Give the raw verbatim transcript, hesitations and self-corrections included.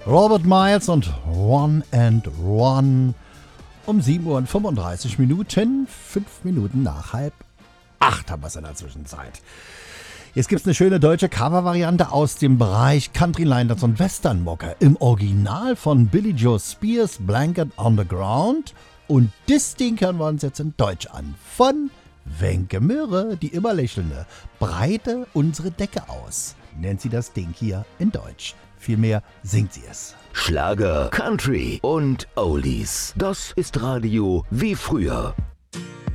Robert Miles und One and One um sieben Uhr und fünfunddreißig Minuten, fünf Minuten nach halb acht haben wir es in der Zwischenzeit. Jetzt gibt es eine schöne deutsche Covervariante aus dem Bereich Country Liners und Western Mocker im Original von Billy Joe Spears, Blanket on the Ground. Und das Ding hören wir uns jetzt in Deutsch an. Von Wenke Möhre, die immer lächelnde. Breite unsere Decke aus, nennt sie das Ding hier in Deutsch. Vielmehr singt sie es. Schlager, Country und Oldies. Das ist Radio wie früher.